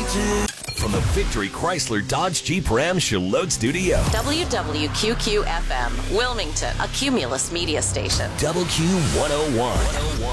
From the Victory Chrysler Dodge Jeep Ram Charlotte Studio. WWQQ-FM, Wilmington, a Cumulus media station. WQ101.